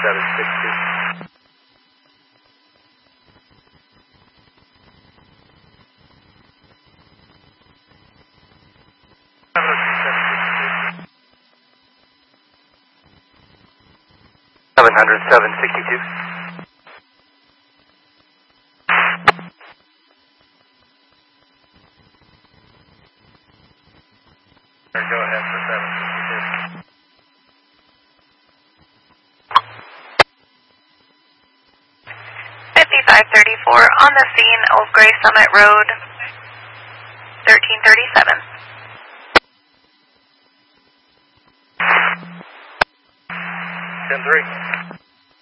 762. Seven hundred 762. Go ahead for 762. 5534 on the scene of Gray Summit Road, 1337. 10-3.